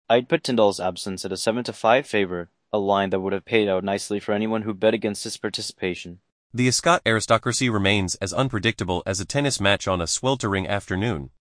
I'd put Tyndall's absence at a 7-5 favor, a line that would have paid out nicely for anyone who bet against his participation. The Ascot aristocracy remains as unpredictable as a tennis match on a sweltering afternoon.